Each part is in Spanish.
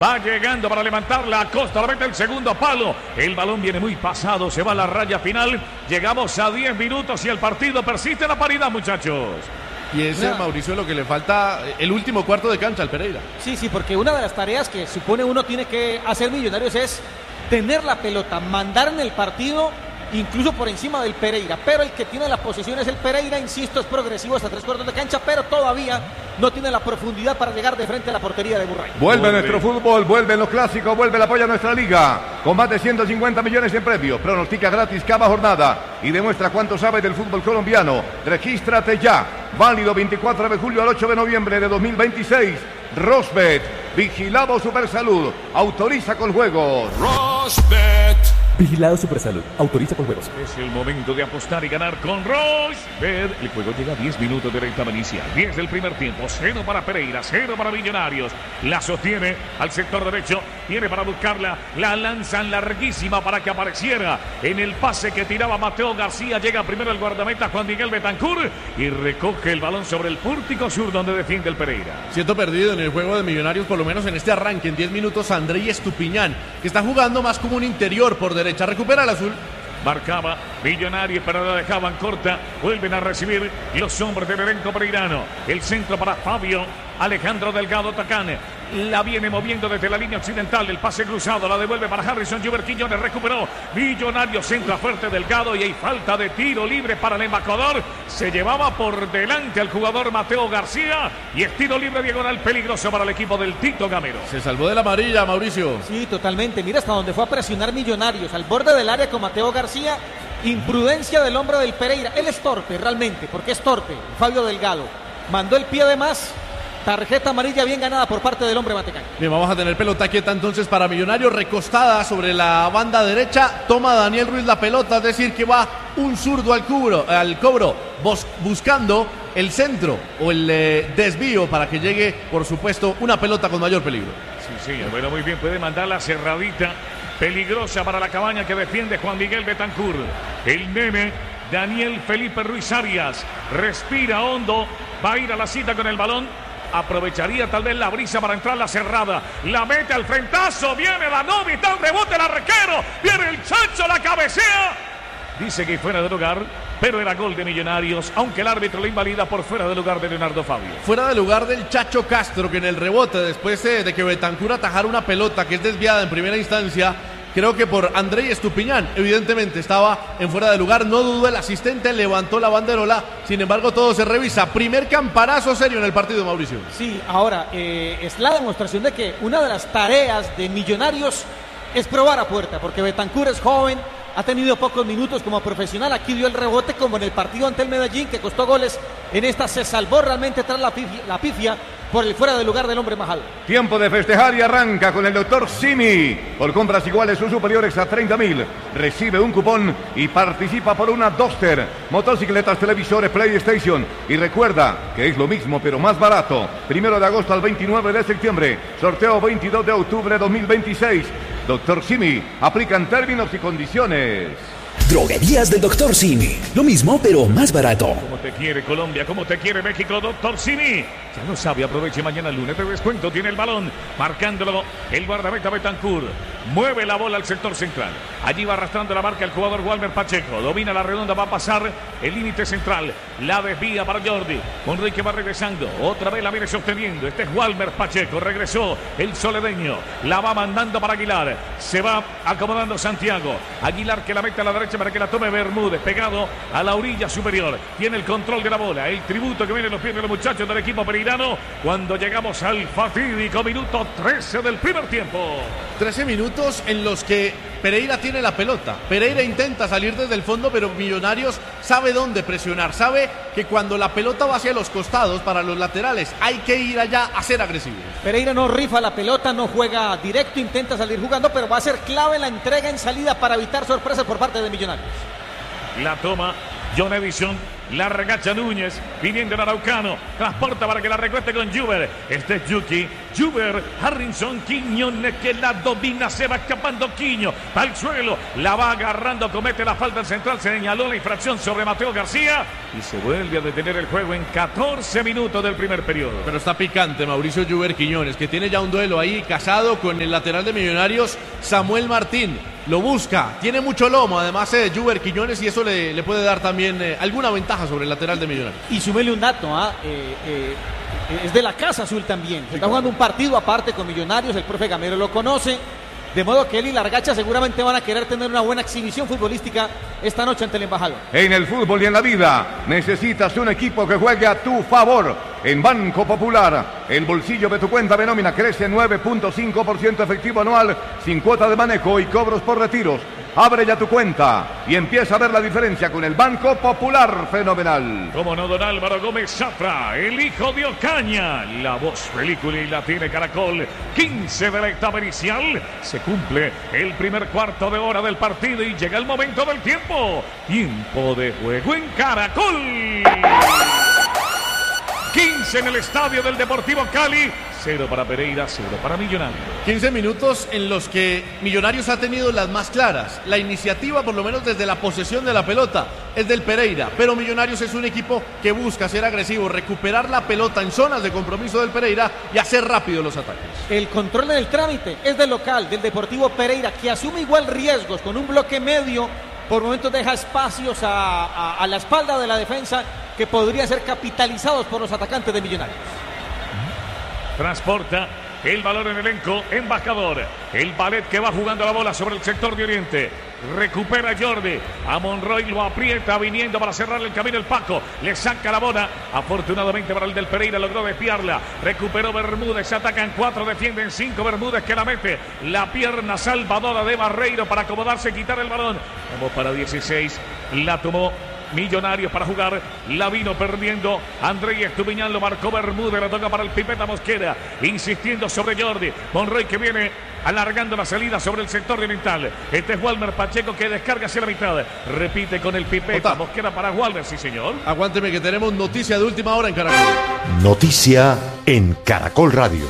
Va llegando para levantarla a Costa, la mete el segundo palo. El balón viene muy pasado, se va a la raya final. Llegamos a 10 minutos y el partido persiste en la paridad, muchachos. Y ese, Mauricio, lo que le falta el último cuarto de cancha al Pereira. Sí, porque una de las tareas que supone uno tiene que hacer Millonarios es tener la pelota, mandar en el partido, incluso por encima del Pereira, pero el que tiene la posesión es el Pereira, insisto, es progresivo hasta 3 cuartos de cancha, pero todavía no tiene la profundidad para llegar de frente a la portería de Burray. Vuelve nuestro fútbol, vuelve los clásicos, vuelve el apoyo a nuestra liga, con más de 150 millones en premios, pronostica gratis cada jornada y demuestra cuánto sabe del fútbol colombiano. Regístrate ya, válido 24 de julio al 8 de noviembre de 2026. Rosbet, vigilado Supersalud, autoriza con juegos. Rosbet. Vigilado Supersalud, autoriza con juegos. Es el momento de apostar y ganar con Rosbet. El juego llega a 10 minutos de la etapa inicial. 10 del primer tiempo, 0 para Pereira, 0 para Millonarios. La sostiene al sector derecho, tiene para buscarla, la lanzan larguísima para que apareciera en el pase que tiraba Mateo García. Llega primero el guardameta Juan Miguel Betancur y recoge el balón sobre el pórtico sur donde defiende el Pereira. Siento perdido en el juego de Millonarios, por lo menos en este arranque, en 10 minutos, André Estupiñán, que está jugando más como un interior por derecha. Recupera el azul. Marcaba Millonarios, pero la dejaban corta. Vuelven a recibir los hombres del elenco pereirano. El centro para Fabio Alejandro Delgado Tacán. La viene moviendo desde la línea occidental. El pase cruzado la devuelve para Harrison Juber Quiñones. Recuperó Millonarios, centra fuerte Delgado y hay falta de tiro libre para el embajador. Se llevaba por delante al jugador Mateo García y es tiro libre diagonal peligroso para el equipo del Tito Gamero. Se salvó de la amarilla, Mauricio. Sí, totalmente. Mira hasta donde fue a presionar Millonarios, al borde del área con Mateo García. Imprudencia del hombre del Pereira. Él es torpe realmente, porque es torpe. Fabio Delgado mandó el pie de más. Tarjeta amarilla bien ganada por parte del hombre Matecán. Bien, vamos a tener pelota quieta entonces para Millonarios, recostada sobre la banda derecha. Toma Daniel Ruiz la pelota, es decir que va un zurdo al cobro, buscando el centro o el desvío para que llegue, por supuesto, una pelota con mayor peligro. Sí, bueno, muy bien, puede mandar la cerradita peligrosa para la cabaña que defiende Juan Miguel Betancur. El nene Daniel Felipe Ruiz Arias respira hondo, va a ir a la cita con el balón. Aprovecharía tal vez la brisa para entrar la cerrada. La mete al frentazo. Viene Danovi. Está un rebote el arquero. Viene el Chacho. La cabecea. Dice que fuera de lugar. Pero era gol de Millonarios. Aunque el árbitro lo invalida por fuera de lugar de Leonardo Fabio. Fuera de lugar del Chacho Castro, que en el rebote, después de que Betancur atajara una pelota que es desviada en primera instancia, creo que por André Estupiñán, evidentemente estaba en fuera de lugar, no dudó el asistente, levantó la banderola, sin embargo todo se revisa. Primer campanazo serio en el partido, Mauricio. Sí, ahora es la demostración de que una de las tareas de Millonarios es probar a puerta, porque Betancur es joven, ha tenido pocos minutos como profesional, aquí dio el rebote como en el partido ante el Medellín, que costó goles, en esta se salvó realmente tras la pifia por el fuera de lugar del hombre majado. Tiempo de festejar y arranca con el doctor Simi. Por compras iguales o superiores a 30.000, recibe un cupón y participa por una Duster, motocicletas, televisores, PlayStation. Y recuerda que es lo mismo pero más barato. 1 de agosto al 29 de septiembre, sorteo 22 de octubre de 2026. Doctor Simi, aplican términos y condiciones. Droguerías del Dr. Simi. Lo mismo, pero más barato. Como te quiere Colombia, como te quiere México, Dr. Simi. Ya lo sabe, aproveche mañana lunes de descuento. Tiene el balón, marcándolo el guardameta Betancur. Mueve la bola al sector central. Allí va arrastrando la marca el jugador Walmer Pacheco. Domina la redonda, va a pasar el límite central. La desvía para Jordi. Conrique va regresando. Otra vez la viene sosteniendo. Este es Walmer Pacheco. Regresó el soledeño. La va mandando para Aguilar. Se va acomodando Santiago. Aguilar que la mete a la derecha para que la tome Bermúdez. Pegado a la orilla superior. Tiene el control de la bola. El tributo que viene en los pies de los muchachos del equipo pereirano. Cuando llegamos al fatídico minuto 13 del primer tiempo. 13 minutos en los que Pereira tiene la pelota. Pereira intenta salir desde el fondo, pero Millonarios sabe dónde presionar. Sabe que cuando la pelota va hacia los costados, para los laterales, hay que ir allá a ser agresivos. Pereira no rifa la pelota, no juega directo, intenta salir jugando, pero va a ser clave la entrega en salida para evitar sorpresas por parte de Millonarios. La toma John Edison. La regacha Núñez, pidiendo el Araucano. Transporta para que la recueste con Juber. Este es Yuki. Juber, Harrison, Quiñones que la domina. Se va escapando Quiño. Va al suelo. La va agarrando. Comete la falta central. Señaló la infracción sobre Mateo García. Y se vuelve a detener el juego en 14 minutos del primer periodo. Pero está picante Mauricio Juber Quiñones, que tiene ya un duelo ahí casado con el lateral de Millonarios, Samuel Martín. Lo busca, tiene mucho lomo, además de Juber Quiñones, y eso le puede dar también alguna ventaja sobre el lateral de Millonarios. Y súmele un dato, es de la Casa Azul también. Está jugando un partido aparte con Millonarios, el profe Gamero lo conoce. De modo que él y Largacha seguramente van a querer tener una buena exhibición futbolística esta noche ante el embajador. En el fútbol y en la vida necesitas un equipo que juegue a tu favor. En Banco Popular, el bolsillo de tu cuenta de nómina crece 9.5% efectivo anual, sin cuota de manejo y cobros por retiros. Abre ya tu cuenta y empieza a ver la diferencia con el Banco Popular. Fenomenal. Como no, don Álvaro Gómez Zafra, el hijo de Ocaña. La voz película y la tiene Caracol. 15 de la etapa inicial. Se cumple el primer cuarto de hora del partido y llega el momento del tiempo. Tiempo de juego en Caracol. 15 en el estadio del Deportivo Cali. 0 para Pereira, 0 para Millonarios. 15 minutos en los que Millonarios ha tenido las más claras. La iniciativa, por lo menos desde la posesión de la pelota, es del Pereira. Pero Millonarios es un equipo que busca ser agresivo, recuperar la pelota en zonas de compromiso del Pereira y hacer rápido los ataques. El control del trámite es del local, del Deportivo Pereira, que asume igual riesgos con un bloque medio. Por momentos deja espacios a la espalda de la defensa que podrían ser capitalizados por los atacantes de Millonarios. Transporta el balón en elenco, embajador. El ballet que va jugando la bola sobre el sector de Oriente. Recupera Jordi. A Monroy lo aprieta viniendo para cerrar el camino el Paco. Le saca la bola. Afortunadamente para el del Pereira logró desviarla. Recuperó Bermúdez. Atacan 4, defienden 5. Bermúdez que la mete. La pierna salvadora de Barreiro para acomodarse y quitar el balón. Vamos para 16. La tomó Millonarios para jugar, la vino perdiendo Andrés Estupiñán, lo marcó Bermúdez, la toca para el Pipeta Mosquera, insistiendo sobre Jordi, Monroy que viene alargando la salida sobre el sector oriental. Este es Walmer Pacheco que descarga hacia la mitad, repite con el Pipeta Mosquera para Walmer, sí señor. Aguánteme que tenemos noticia de última hora en Caracol. Noticia en Caracol Radio.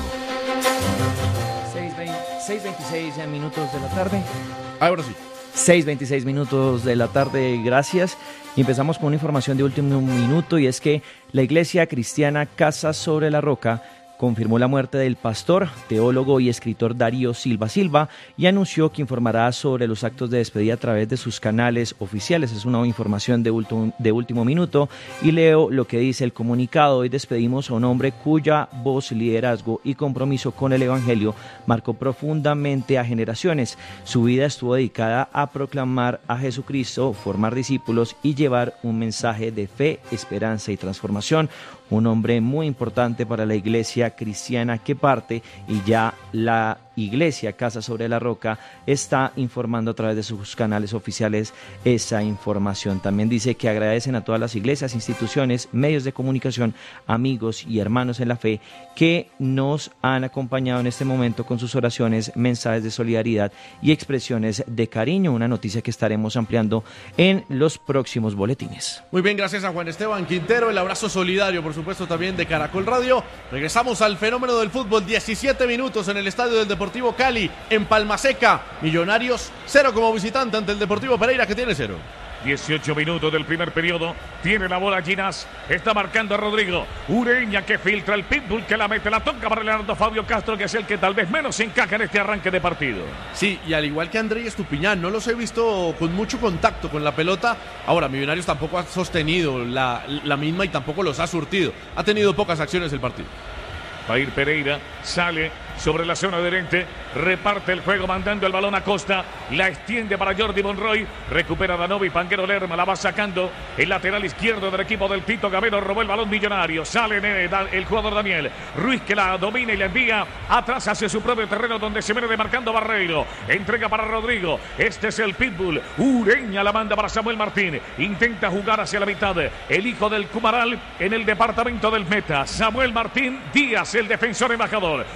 6:26 minutos de la tarde. Ahora sí. 6:26 minutos de la tarde, gracias. Y empezamos con una información de último minuto, y es que la Iglesia Cristiana Casa sobre la Roca confirmó la muerte del pastor, teólogo y escritor Darío Silva Silva y anunció que informará sobre los actos de despedida a través de sus canales oficiales. Es una información de último minuto y leo lo que dice el comunicado. Hoy despedimos a un hombre cuya voz, liderazgo y compromiso con el Evangelio marcó profundamente a generaciones. Su vida estuvo dedicada a proclamar a Jesucristo, formar discípulos y llevar un mensaje de fe, esperanza y transformación. Un hombre muy importante para la Iglesia Cristiana que parte, y ya la Iglesia Casa sobre la Roca está informando a través de sus canales oficiales esa información. También dice que agradecen a todas las iglesias, instituciones, medios de comunicación, amigos y hermanos en la fe que nos han acompañado en este momento con sus oraciones, mensajes de solidaridad y expresiones de cariño. Una noticia que estaremos ampliando en los próximos boletines. Muy bien, gracias a Juan Esteban Quintero. El abrazo solidario, por supuesto, también de Caracol Radio. Regresamos al fenómeno del fútbol. 17 minutos en el estadio del Deportivo Cali, en Palma Seca. Millonarios 0 como visitante ante el Deportivo Pereira, que tiene 0. 18 minutos del primer periodo. Tiene la bola Ginás. Está marcando a Rodrigo. Ureña que filtra el pitbull, que la mete, la toca para Leonardo Fabio Castro, que es el que tal vez menos se encaja en este arranque de partido. Sí, y al igual que Andrés Estupiñán, no los he visto con mucho contacto con la pelota. Ahora, Millonarios tampoco ha sostenido la misma y tampoco los ha surtido. Ha tenido pocas acciones el partido. Va a ir Pereira, sale sobre la zona de Oriente, reparte el juego mandando el balón a Costa, la extiende para Jordi Monroy, recupera Danovi, Panguero Lerma, la va sacando el lateral izquierdo del equipo del Tito Gamero, robó el balón Millonario, sale el jugador Daniel Ruiz, que la domina y la envía atrás hacia su propio terreno, donde se viene demarcando Barreiro, entrega para Rodrigo, este es el pitbull, Ureña la manda para Samuel Martín, intenta jugar hacia la mitad, el hijo del Cumaral en el departamento del meta, Samuel Martín Díaz, el defensor embajador, centro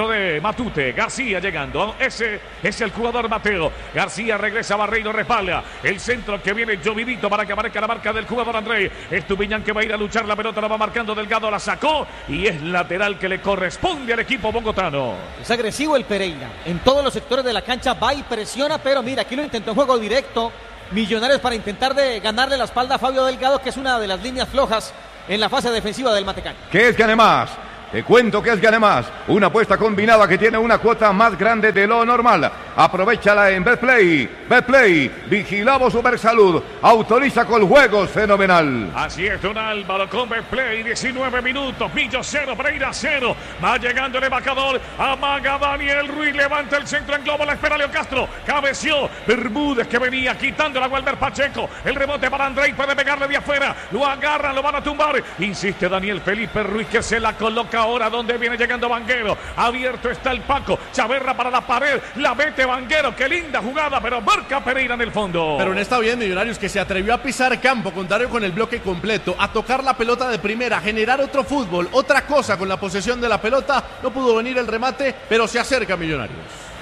centro de Matute. García llegando. Ese es el jugador Mateo. García regresa, Barreiro respalda. El centro que viene Jovinito para que aparezca la marca del jugador André. Estupiñán que va a ir a luchar la pelota, la va marcando Delgado, la sacó y es lateral que le corresponde al equipo bogotano. Es agresivo el Pereira. En todos los sectores de la cancha va y presiona, pero mira, aquí lo intentó en juego directo. Millonarios para intentar de ganarle la espalda a Fabio Delgado, que es una de las líneas flojas en la fase defensiva del Matecaña. ¿Qué es Gane Más? Te cuento que es Gane Más, una apuesta combinada que tiene una cuota más grande de lo normal. Aprovechala en Betplay. Betplay, vigilamos Supersalud, autoriza con juegos fenomenal. Así es, don Álvaro, con Betplay, 19 minutos, Millo 0, Pereira 0. Va llegando el embajador, amaga Daniel Ruiz, levanta el centro en globo, la espera Leo Castro, cabeció Bermúdez que venía quitando la Walter Pacheco. El rebote para André, puede pegarle de afuera, lo agarran, lo van a tumbar. Insiste Daniel Felipe Ruiz que se la coloca ahora donde viene llegando Vanguero. Abierto está el Paco. Chaverra para la pared. La mete Vanguero. Qué linda jugada, pero marca Pereira en el fondo. Pero en esta bien, Millonarios, que se atrevió a pisar campo, contrario con el bloque completo, a tocar la pelota de primera, a generar otro fútbol, otra cosa con la posesión de la pelota. No pudo venir el remate, pero se acerca Millonarios.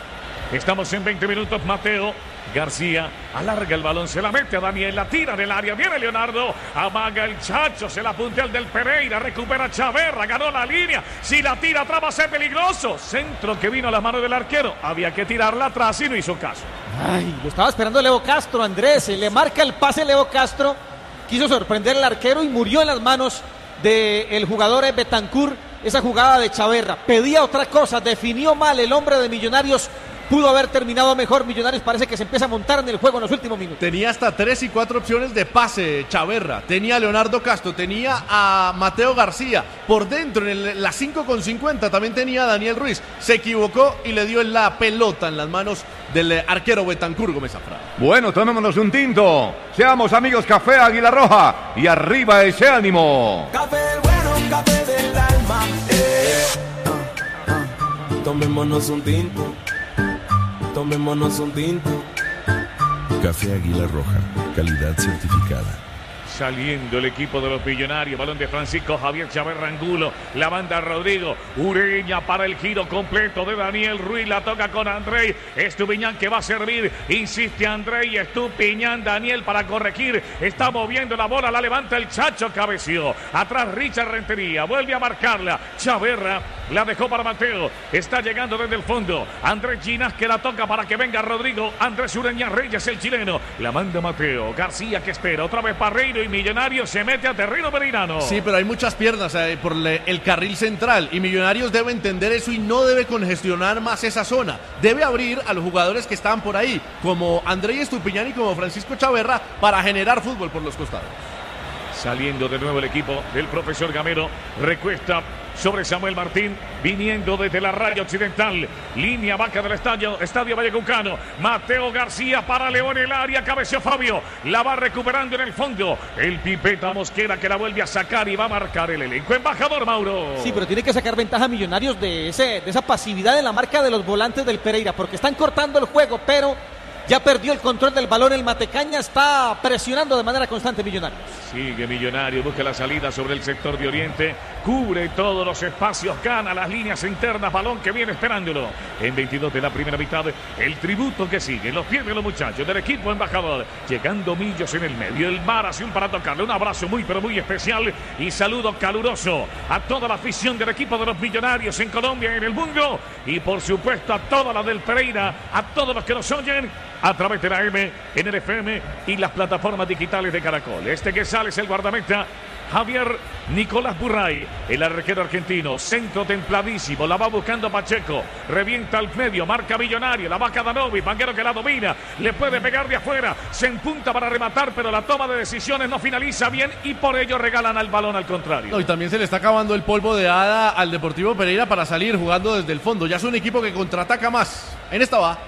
Estamos en 20 minutos, Mateo. García alarga el balón, se la mete a Daniel, la tira del área, viene Leonardo, amaga el Chacho, se la puntea el del Pereira, recupera Chaverra, ganó la línea, si la tira atrás va a ser peligroso, centro que vino a la mano del arquero, había que tirarla atrás y no hizo caso. Ay, lo estaba esperando Leo Castro, Andrés, se le marca el pase Leo Castro, quiso sorprender al arquero y murió en las manos del jugador Betancur, esa jugada de Chaverra, pedía otra cosa, definió mal el hombre de Millonarios. Pudo haber terminado mejor. Millonarios parece que se empieza a montar en el juego en los últimos minutos. Tenía hasta 3 y 4 opciones de pase Chaverra. Tenía a Leonardo Castro, tenía a Mateo García. Por dentro, en la 5:50, también tenía a Daniel Ruiz. Se equivocó y le dio la pelota en las manos del arquero Betancur Gómez Zafra. Bueno, tomémonos un tinto. Seamos amigos, Café Águila Roja. Y arriba ese ánimo. Café bueno, café del alma. Tomémonos un tinto. Tomémonos un tinto. Café Águila Roja, calidad certificada. Saliendo el equipo de los Millonarios, balón de Francisco Javier Chaverra Angulo, la banda Rodrigo Ureña para el giro completo de Daniel Ruiz, la toca con André Estupiñán que va a servir, insiste André y Estupiñán, Daniel para corregir, está moviendo la bola, la levanta el Chacho, cabeció, atrás Richard Rentería, vuelve a marcarla, Chaverra la dejó para Mateo, está llegando desde el fondo, Andrés Ginás que la toca para que venga Rodrigo, Andrés Ureña Reyes el chileno, la manda Mateo, García que espera, otra vez Parreiro y Millonarios se mete a terreno pereirano. Sí, pero hay muchas piernas por el carril central y Millonarios debe entender eso y no debe congestionar más esa zona. Debe abrir a los jugadores que están por ahí, como André Estupiñán y como Francisco Chaverra, para generar fútbol por los costados. Saliendo de nuevo el equipo del profesor Gamero, recuesta sobre Samuel Martín, viniendo desde la raya occidental, línea vaca del estadio Vallecaucano, Mateo García para León el área, cabeció Fabio, la va recuperando en el fondo, el Pipeta Mosquera que la vuelve a sacar y va a marcar el elenco. Embajador Mauro. Sí, pero tiene que sacar ventaja a Millonarios de esa pasividad en la marca de los volantes del Pereira, porque están cortando el juego, pero ya perdió el control del balón el Matecaña, está presionando de manera constante Millonarios. Sigue Millonarios, busca la salida sobre el sector de Oriente, cubre todos los espacios, gana las líneas internas, balón que viene esperándolo. En 22 de la primera mitad, el tributo que sigue, los pies de los muchachos del equipo embajador, llegando Millos en el medio, el Mar Azul para tocarle, un abrazo muy pero muy especial y saludo caluroso a toda la afición del equipo de los Millonarios en Colombia y en el mundo, y por supuesto a toda la del Pereira, a todos los que nos oyen a través de la M, en el FM y las plataformas digitales de Caracol. Este que sale es el guardameta Javier Nicolás Burray, el arquero argentino, centro templadísimo, la va buscando Pacheco, revienta al medio, marca Millonario, la va Cadanovi, Vanguero que la domina, le puede pegar de afuera, se empunta para rematar, pero la toma de decisiones no finaliza bien y por ello regalan al balón al contrario. No, y también se le está acabando el polvo de hada al Deportivo Pereira para salir jugando desde el fondo, ya es un equipo que contraataca más, en esta va.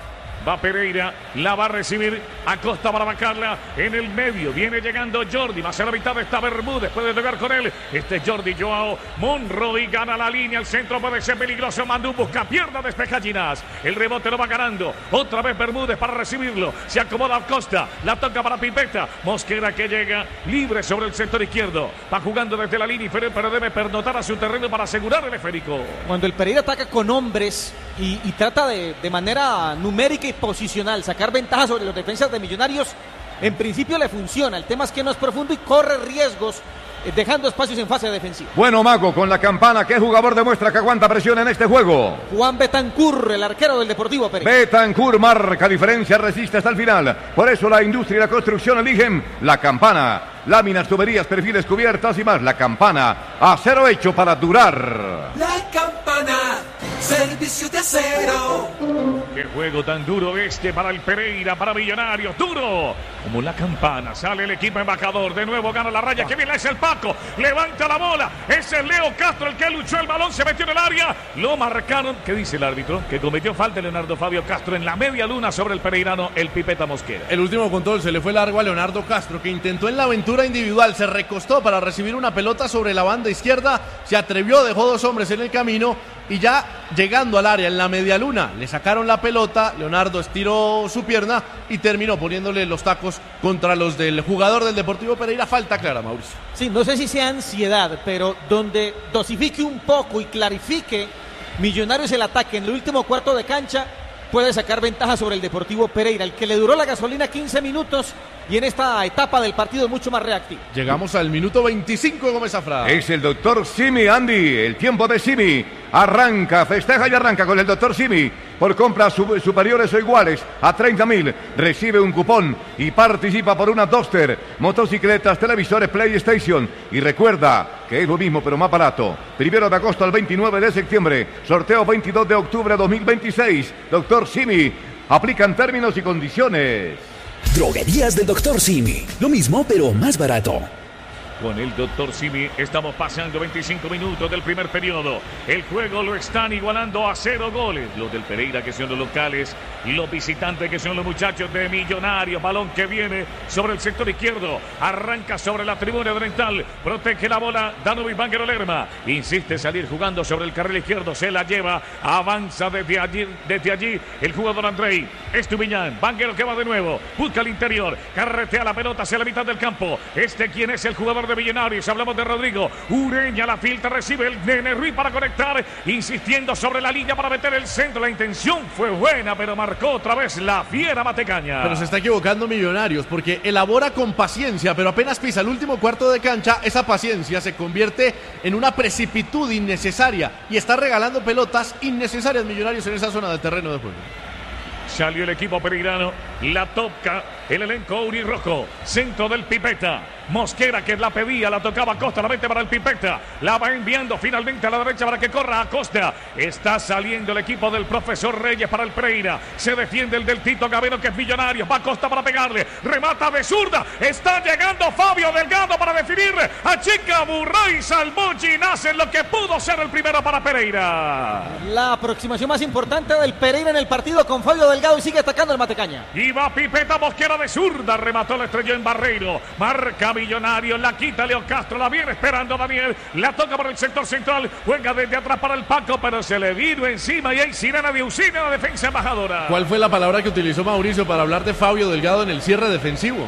Va Pereira, la va a recibir Acosta para bajarla en el medio. Viene llegando Jordi, más a la mitad está Bermúdez, puede tocar con él. Este es Jordi Joao Monroy, gana la línea, el centro puede ser peligroso. Mandú busca, pierna, despeja Ginás. El rebote lo va ganando. Otra vez Bermúdez para recibirlo. Se acomoda Acosta, la toca para Pipeta. Mosquera que llega libre sobre el sector izquierdo. Va jugando desde la línea inferior, pero debe pernotar a su terreno para asegurar el esférico. Cuando el Pereira ataca con hombres y trata de manera numérica y posicional sacar ventaja sobre los defensas de Millonarios, en principio le funciona. El tema es que no es profundo y corre riesgos dejando espacios en fase defensiva. Bueno, Mago, con la campana, ¿qué jugador demuestra que aguanta presión en este juego? Juan Betancur, el arquero del Deportivo Pereira. Betancur marca diferencia, resiste hasta el final. Por eso la industria y la construcción eligen la campana. Láminas, tuberías, perfiles, cubiertas y más. La campana, acero hecho para durar. La campana, servicio de acero. Qué juego tan duro este para el Pereira, para Millonarios. Duro como la campana. Sale el equipo embajador. De nuevo gana la raya. Que bien es el Paco. Levanta la bola. Es el Leo Castro el que luchó el balón. Se metió en el área. Lo marcaron. ¿Qué dice el árbitro? Que cometió falta Leonardo Fabio Castro en la media luna sobre el pereirano, el Pipeta Mosquera. El último control se le fue largo a Leonardo Castro, que intentó en la aventura individual. Se recostó para recibir una pelota sobre la banda izquierda. Se atrevió, dejó dos hombres en el camino. Y ya llegando al área en la media luna, le sacaron la pelota, Leonardo estiró su pierna y terminó poniéndole los tacos contra los del jugador del Deportivo Pereira. Falta clara, Mauricio. Sí, no sé si sea ansiedad, pero donde dosifique un poco y clarifique Millonarios el ataque en el último cuarto de cancha, puede sacar ventaja sobre el Deportivo Pereira, el que le duró la gasolina 15 minutos y en esta etapa del partido mucho más reactivo. Llegamos al minuto 25 de Gómez Zafra. Es el doctor Simi, Andy. El tiempo de Simi arranca, festeja y arranca con el doctor Simi. Por compras superiores o iguales a 30.000, recibe un cupón y participa por una Duster, motocicletas, televisores, PlayStation. Y recuerda que es lo mismo pero más barato. 1 de agosto al 29 de septiembre. Sorteo 22 de octubre de 2026. Doctor Simi. Aplican términos y condiciones. Droguerías del Dr. Simi. Lo mismo, pero más barato. Con el doctor Simi estamos pasando 25 minutos del primer periodo. El juego lo están igualando a 0 goles. Los del Pereira, que son los locales, y los visitantes, que son los muchachos de Millonarios. Balón que viene sobre el sector izquierdo. Arranca sobre la tribuna oriental. Protege la bola Danubi Vanguero Lerma. Insiste salir jugando sobre el carril izquierdo. Se la lleva. Avanza desde allí el jugador Andrei Estupiñán. Vanguero que va de nuevo. Busca el interior. Carretea la pelota hacia la mitad del campo. ¿Quién es el jugador de Millonarios? Hablamos de Rodrigo Ureña, la filtra, recibe el Nene Ruiz para conectar, insistiendo sobre la línea para meter el centro. La intención fue buena, pero marcó otra vez la fiera Matecaña. Pero se está equivocando Millonarios, porque elabora con paciencia, pero apenas pisa el último cuarto de cancha, esa paciencia se convierte en una precipitud innecesaria y está regalando pelotas innecesarias Millonarios en esa zona del terreno de juego. Salió el equipo pereirano, la toca el elenco Urirrojo, centro del Pipeta. Mosquera que la pedía, la tocaba Costa, la mete para el Pipeta, la va enviando finalmente a la derecha para que corra a Costa. Está saliendo el equipo del profesor Reyes para el Pereira, se defiende el del Tito Gaveno, que es Millonario, va Costa para pegarle, remata de zurda, está llegando Fabio Delgado para definir, a Chica Burray, salvó Ginás en lo que pudo ser el primero para Pereira. La aproximación más importante del Pereira en el partido con Fabio Delgado y sigue atacando el Matecaña. Y va Pipeta, Mosquera de zurda, remató, la estrelló en Barreiro, marca Millonarios, la quita Leo Castro, la viene esperando Daniel, la toca por el sector central, juega desde atrás para el Paco, pero se le vino encima y hay sirena de Usina, la defensa embajadora. ¿Cuál fue la palabra que utilizó Mauricio para hablar de Fabio Delgado en el cierre defensivo?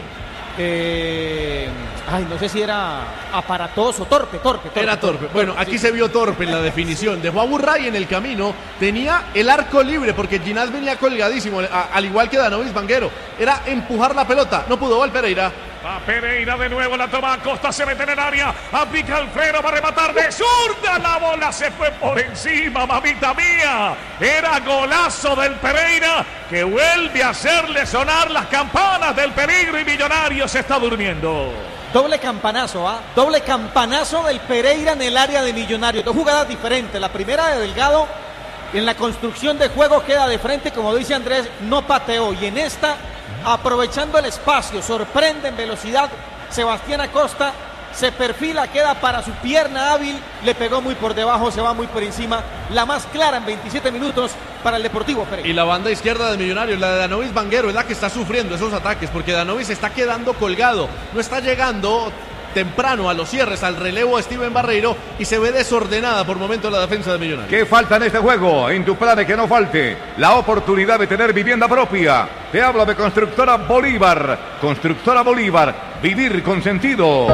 No sé si era aparatoso, torpe. Era torpe. Bueno, aquí sí se vio torpe en la definición. Dejó a Burray en el camino. Tenía el arco libre porque Ginás venía colgadísimo, al igual que Danovis Vanguero. Era empujar la pelota. No pudo, va el Pereira. Va Pereira de nuevo, la toma Acosta, se mete en el área, aplica Alfredo, va a rematar de zurda, la bola se fue por encima, mamita mía. Era golazo del Pereira, que vuelve a hacerle sonar las campanas del peligro y Millonario se está durmiendo. Doble campanazo, doble campanazo del Pereira en el área de Millonarios. Dos jugadas diferentes, la primera de Delgado, en la construcción de juego queda de frente, como dice Andrés, no pateó, y en esta, aprovechando el espacio, sorprende en velocidad Sebastián Acosta, se perfila, queda para su pierna hábil, le pegó muy por debajo, se va muy por encima, la más clara en 27 minutos para el Deportivo Pereira. Y la banda izquierda de Millonarios, la de Danovis Vanguero, es la que está sufriendo esos ataques, porque Danovis está quedando colgado, no está llegando temprano a los cierres, al relevo a Steven Barreiro, y se ve desordenada por momentos la defensa de Millonarios. ¿Qué falta en este juego? En tu plan que no falte la oportunidad de tener vivienda propia. Te hablo de Constructora Bolívar. Constructora Bolívar, vivir con sentido.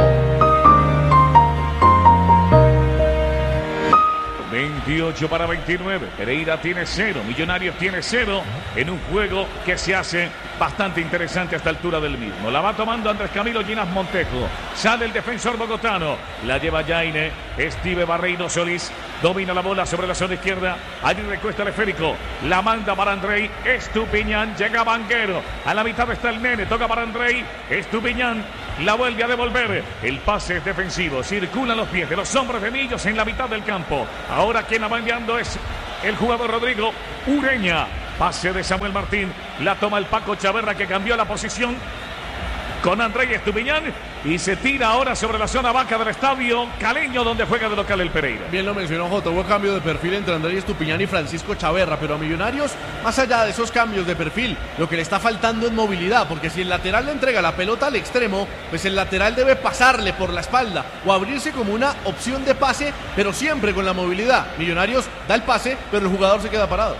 28 para 29. Pereira tiene 0. Millonarios tiene 0 en un juego que se hace bastante interesante a esta altura del mismo. La va tomando Andrés Camilo Ginás Montejo. Sale el defensor bogotano. La lleva Jaine. Steve Barreiro Solís. Domina la bola sobre la zona izquierda. Allí recuesta el esférico. La manda para Andrei Estupiñán. Llega Vanguero. A la mitad está el nene. Toca para Andrei Estupiñán. La vuelve a devolver. El pase es defensivo. Circulan los pies de los hombres de Millos en la mitad del campo. Ahora quien la va enviando es el jugador Rodrigo Ureña. Pase de Samuel Martín. La toma el Paco Chaverra, que cambió la posición con Andrei Estupiñán y se tira ahora sobre la zona baja del estadio Caleño, donde juega de local el Pereira. Bien lo mencionó Jota, hubo cambio de perfil entre Andrei Estupiñán y Francisco Chaverra, pero a Millonarios, más allá de esos cambios de perfil, lo que le está faltando es movilidad, porque si el lateral le entrega la pelota al extremo, pues el lateral debe pasarle por la espalda o abrirse como una opción de pase, pero siempre con la movilidad. Millonarios da el pase, pero el jugador se queda parado.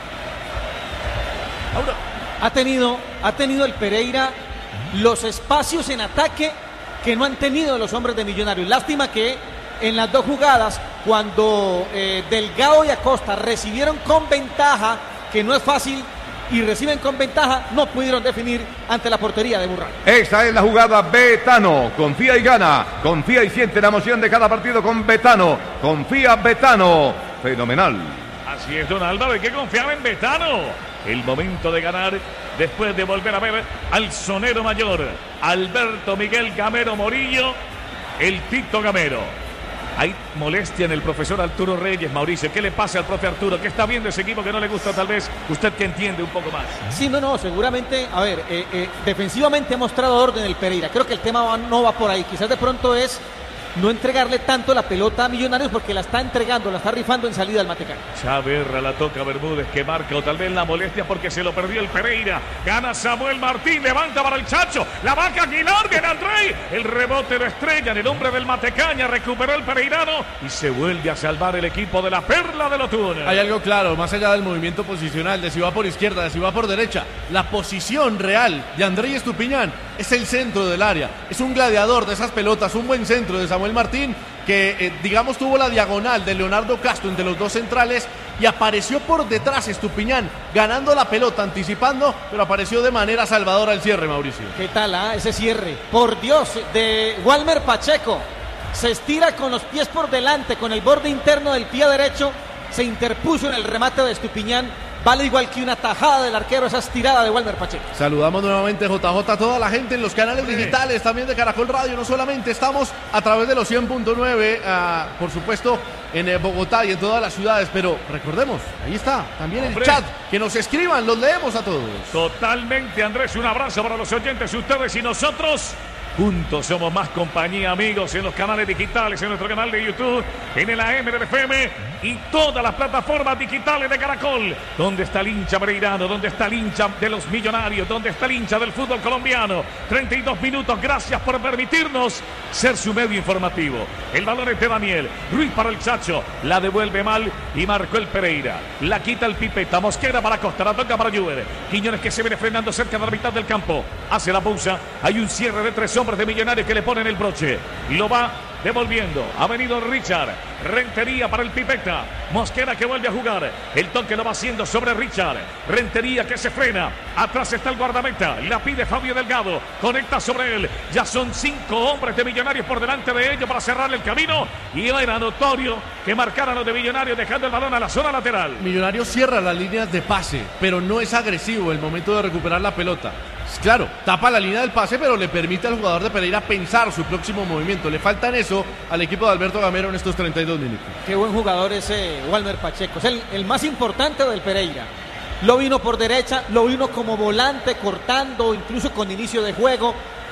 Ahora, ha tenido el Pereira los espacios en ataque que no han tenido los hombres de Millonarios. Lástima que en las dos jugadas, cuando Delgado y Acosta recibieron con ventaja, que no es fácil, y reciben con ventaja, no pudieron definir ante la portería de Burral. Esta es la jugada Betano. Confía y gana. Confía y siente la emoción de cada partido con Betano. Confía Betano. Fenomenal. Así es, don Álvaro, hay que confiar en Betano. El momento de ganar después de volver a ver al sonero mayor, Alberto Miguel Gamero Morillo, el Tito Gamero. Hay molestia en el profesor Arturo Reyes, Mauricio. ¿Qué le pasa al profe Arturo? ¿Qué está viendo ese equipo que no le gusta tal vez? Usted que entiende un poco más. Sí, no, seguramente, a ver, defensivamente ha mostrado orden el Pereira. Creo que el tema no va por ahí. Quizás de pronto es no entregarle tanto la pelota a Millonarios, porque la está entregando, la está rifando en salida al Matecán. Chaverra la toca Bermúdez, que marca, o tal vez la molestia porque se lo perdió el Pereira. Gana Samuel Martín, levanta para el Chacho, la vaca Aguilar, viene Andrei, el rebote lo estrella en el hombre del Matecaña, recuperó el pereirano y se vuelve a salvar el equipo de la Perla del Otún. Hay algo claro, más allá del movimiento posicional, de si va por izquierda, de si va por derecha, la posición real de Andrei Estupiñán es el centro del área, es un gladiador de esas pelotas, un buen centro de Samuel Martín, que digamos tuvo la diagonal de Leonardo Castro entre los dos centrales y apareció por detrás Estupiñán, ganando la pelota, anticipando, pero apareció de manera salvadora el cierre, Mauricio. ¿Qué tal ese cierre? Por Dios, de Walmer Pacheco. Se estira con los pies por delante, con el borde interno del pie derecho, se interpuso en el remate de Estupiñán. Vale igual que una tajada del arquero esa estirada de Walmer Pacheco. Saludamos nuevamente, JJ, a toda la gente en los canales digitales, también de Caracol Radio. No solamente estamos a través de los 100.9, por supuesto, en Bogotá y en todas las ciudades, pero recordemos, ahí está, también el chat, que nos escriban, los leemos a todos. Totalmente, Andrés, un abrazo para los oyentes, ustedes y nosotros. Juntos somos más compañía, amigos, en los canales digitales, en nuestro canal de YouTube, en el AM del FM y todas las plataformas digitales de Caracol. ¿Dónde está el hincha pereirano? ¿Dónde está el hincha de los Millonarios? ¿Dónde está el hincha del fútbol colombiano? 32 minutos, gracias por permitirnos ser su medio informativo. El balón es de Daniel Ruiz para el Chacho, la devuelve mal y marcó el Pereira. La quita el Pipeta, Mosquera para Costa, la toca para Lluver. Quiñones, que se viene frenando cerca de la mitad del campo, hace la pausa, hay un cierre de 3 hombres de Millonarios que le ponen el broche y lo va devolviendo. Ha venido Richard, Rentería para el Pipeta, Mosquera que vuelve a jugar, el toque lo va haciendo sobre Richard, Rentería que se frena, atrás está el guardameta, la pide Fabio Delgado, conecta sobre él, ya son 5 hombres de Millonarios por delante de ellos para cerrarle el camino y era notorio que marcaran los de Millonarios dejando el balón a la zona lateral. Millonarios cierra las líneas de pase, pero no es agresivo el momento de recuperar la pelota. Claro, tapa la línea del pase, pero le permite al jugador de Pereira pensar su próximo movimiento. Le falta en eso al equipo de Alberto Gamero en estos 32 minutos. Qué buen jugador ese Walmer Pacheco. Es el más importante del Pereira. Lo vino por derecha, lo vino como volante, cortando, incluso con inicio de juego.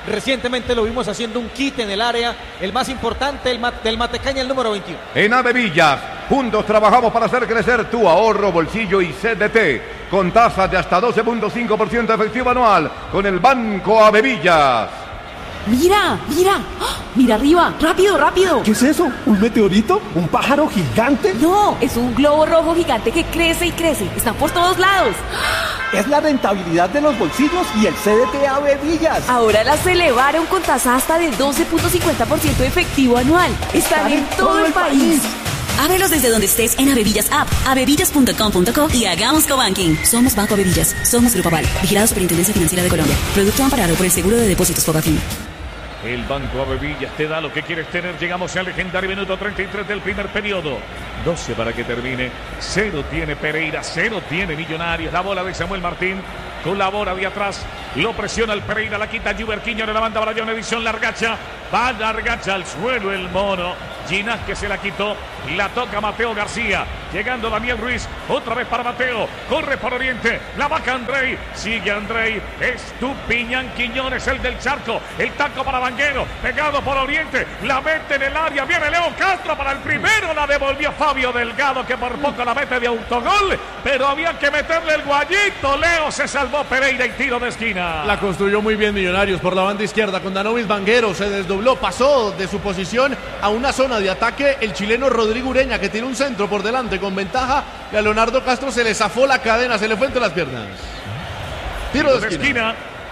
Recientemente lo vimos haciendo un kit en el área, el más importante, del Matecaña, el número 21. En Avevillas, juntos trabajamos para hacer crecer tu ahorro, bolsillo y CDT, con tasas de hasta 12.5% efectivo anual, con el Banco Avevillas. ¡Mira! ¡Ah! ¡Mira arriba! ¡Rápido! ¿Qué es eso? ¿Un meteorito? ¿Un pájaro gigante? No, es un globo rojo gigante que crece y crece. Están por todos lados. Es la rentabilidad de los bolsillos y el CDT Avevillas. Ahora las elevaron con tasa hasta de 12.50% efectivo anual. Están en todo el país. Ábrelos desde donde estés en Avevillas App, avevillas.com.co y hagamos cobanking. Somos Banco Avevillas, somos Grupo Aval, vigilado Superintendencia Financiera de Colombia. Producto amparado por el Seguro de Depósitos Fogafín. El Banco Avevillas te da lo que quieres tener. Llegamos al legendario minuto 33 del primer periodo. 12 para que termine. 0 tiene Pereira, 0 tiene Millonarios. La bola de Samuel Martín. Colabora de atrás. Lo presiona el Pereira. La quita Juber Quiñones. La manda para John Edison Largacha. Va Largacha al suelo el mono. Ginás que se la quitó. La toca Mateo García. Llegando Daniel Ruiz. Otra vez para Mateo. Corre por Oriente. La baja Andrei. Sigue Andrei. Estupiñán Quiñones, el del Charco. El taco para Vanguero. Pegado por Oriente. La mete en el área. Viene León Castro para el primero. La devolvió Fabio Delgado, que por poco la mete de autogol. Pero había que meterle el guayito. Leo se salvó Pereira y tiro de esquina. La construyó muy bien Millonarios por la banda izquierda con Danovis Vanguero. Se desdobló. Pasó de su posición a una zona de ataque el chileno Rodrigo Ureña, que tiene un centro por delante con ventaja, y a Leonardo Castro se le zafó la cadena, se le fue entre las piernas. Tiro de esquina.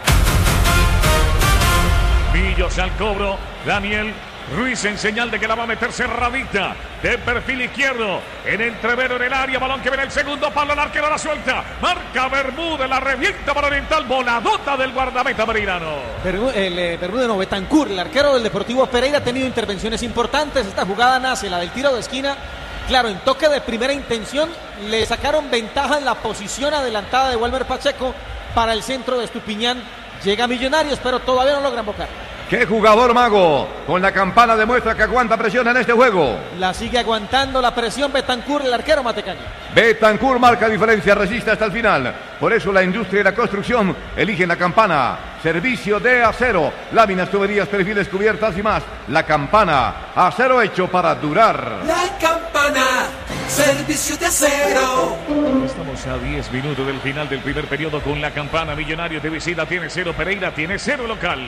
Millos al cobro. Daniel Ruiz en señal de que la va a meter cerradita de perfil izquierdo en entrevero en el área. Balón que viene el segundo palo. El arquero la suelta. Marca Bermúdez. La revienta para Oriental. Voladota del guardameta pereirano. Bermúdez no, Betancur, el arquero del Deportivo Pereira, ha tenido intervenciones importantes. Esta jugada nace, la del tiro de esquina. Claro, en toque de primera intención le sacaron ventaja en la posición adelantada de Walmer Pacheco para el centro de Estupiñán. Llega Millonarios, pero todavía no logran bocar. ¡Qué jugador, Mago! Con la campana demuestra que aguanta presión en este juego. La sigue aguantando la presión Betancur, el arquero Matecaña. Betancur marca diferencia, resiste hasta el final. Por eso la industria y la construcción eligen la campana. Servicio de acero, láminas, tuberías, perfiles, cubiertas y más. La campana, acero hecho para durar. La campana, servicio de acero. Estamos a 10 minutos del final del primer periodo con la campana. Millonarios de visita tiene 0, Pereira tiene 0 local.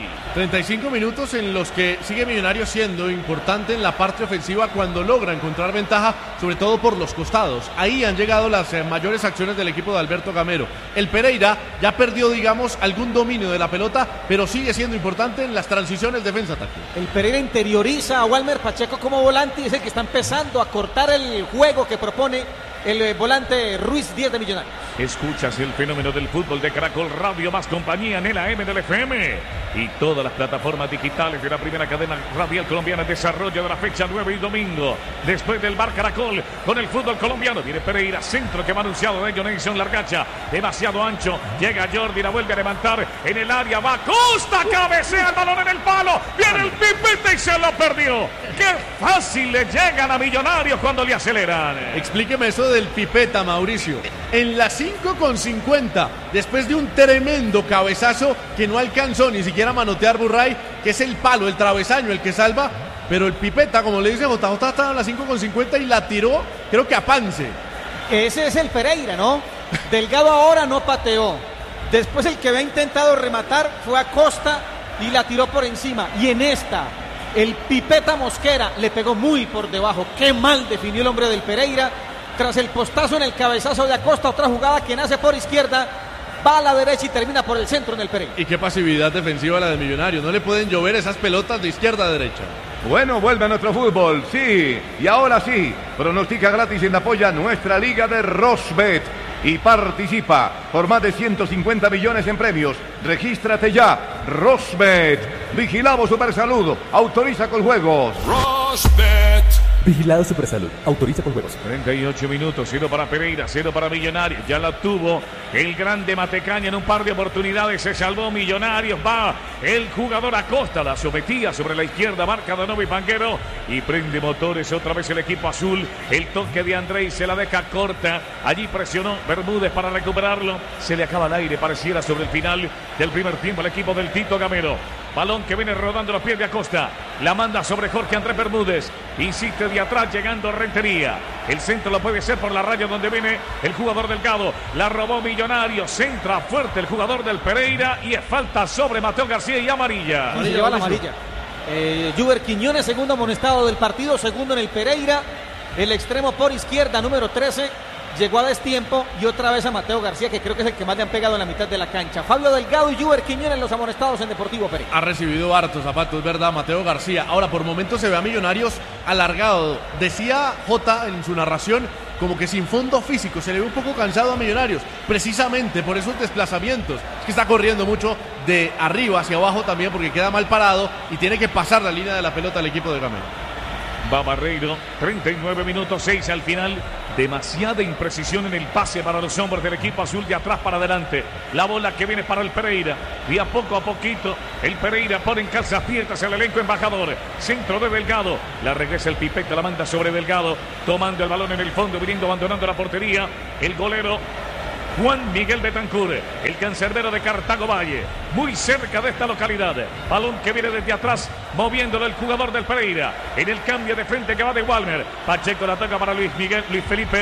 35 minutos en los que sigue Millonarios siendo importante en la parte ofensiva cuando logra encontrar ventaja, sobre todo por los costados. Ahí han llegado las mayores acciones del equipo de Alberto Gamero. El Pereira ya perdió, digamos, algún dominio de la pelota, pero sigue siendo importante en las transiciones defensa-ataque. El Pereira interioriza a Walmer Pacheco como volante y es el que está empezando a cortar el juego que propone el volante Ruiz 10 de Millonarios. Escuchas el fenómeno del fútbol de Caracol Radio, más compañía en el AM del FM y todas las plataformas digitales de la primera cadena radial colombiana. Desarrollo de la fecha 9 y domingo. Después del Bar Caracol con el fútbol colombiano. Viene Pereira, centro que va anunciado de Jonathan Largacha. Demasiado ancho. Llega Jordi, la vuelve a levantar en el área. Va Costa, cabecea el balón en el palo. Viene el pipete y se lo perdió. Qué fácil le llegan a Millonarios cuando le aceleran. Explíqueme eso del pipeta, Mauricio. En la 5:50, después de un tremendo cabezazo que no alcanzó ni siquiera a manotear Burray, que es el palo, el travesaño, el que salva, pero el pipeta, como le dice JJ, estaba en la 5:50 y la tiró, creo que a Pance. Ese es el Pereira, ¿no? Delgado ahora no pateó. Después el que había intentado rematar fue a Costa y la tiró por encima. Y en esta, el pipeta Mosquera le pegó muy por debajo. Qué mal definió el hombre del Pereira. Tras el postazo en el cabezazo de Acosta, otra jugada que nace por izquierda, va a la derecha y termina por el centro en el Pereira. Y qué pasividad defensiva la de Millonarios. No le pueden llover esas pelotas de izquierda a derecha. Bueno, vuelve a nuestro fútbol, sí. Y ahora sí, pronostica gratis en apoya nuestra liga de Rosbet. Y participa por más de 150 millones en premios. Regístrate ya, Rosbet. Vigilamos Supersalud. Autoriza con juegos. Rosbet. Vigilado Supersalud. Autoriza con juegos. 38 minutos, 0 para Pereira, 0 para Millonarios. Ya la tuvo el grande Matecaña en un par de oportunidades. Se salvó Millonarios. Va el jugador Acosta. La sometía sobre la izquierda. Marca Danovi Panguero. Y prende motores otra vez el equipo azul. El toque de Andrei se la deja corta. Allí presionó Bermúdez para recuperarlo. Se le acaba el aire. Pareciera sobre el final del primer tiempo el equipo del Tito Gamero. Balón que viene rodando los pies de Acosta. La manda sobre Jorge Andrés Bermúdez. Insiste de atrás llegando Rentería. El centro lo puede ser por la raya donde viene el jugador Delgado. La robó Millonarios. Centra fuerte el jugador del Pereira. Y es falta sobre Mateo García y amarilla. Y se lleva la amarilla. Juber Quiñones, segundo amonestado del partido. Segundo en el Pereira. El extremo por izquierda, número 13. Llegó a destiempo y otra vez a Mateo García, que creo que es el que más le han pegado en la mitad de la cancha. Fabio Delgado y Juber Quiñones, los amonestados en Deportivo Pereira. Ha recibido hartos zapatos, ¿verdad? Mateo García. Ahora, por momentos se ve a Millonarios alargado. Decía Jota en su narración, como que sin fondo físico, se le ve un poco cansado a Millonarios, precisamente por esos desplazamientos. Es que está corriendo mucho de arriba hacia abajo también, porque queda mal parado y tiene que pasar la línea de la pelota al equipo de Gamero. Va Barreiro, 39 minutos 6 al final. Demasiada imprecisión en el pase para los hombres del equipo azul, de atrás para adelante. La bola que viene para el Pereira. Y a poquito el Pereira pone en calzas abiertas el elenco embajador. Centro de Delgado. La regresa el Pipeta, la manda sobre Delgado. Tomando el balón en el fondo, viniendo, abandonando la portería. El golero Juan Miguel Betancur, el cancerbero de Cartago Valle, muy cerca de esta localidad. Balón que viene desde atrás, moviéndolo el jugador del Pereira. En el cambio de frente que va de Walmer. Pacheco la toca para Luis Felipe.